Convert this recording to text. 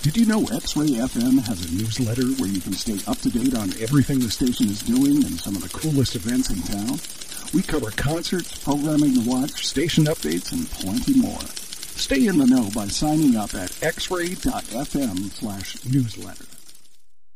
Did you know X-Ray FM has a newsletter where you can stay up to date on everything the station is doing and some of the coolest events in town? We cover concerts, programming to watch, station updates, and plenty more. Stay in the know by signing up at xray.fm/newsletter.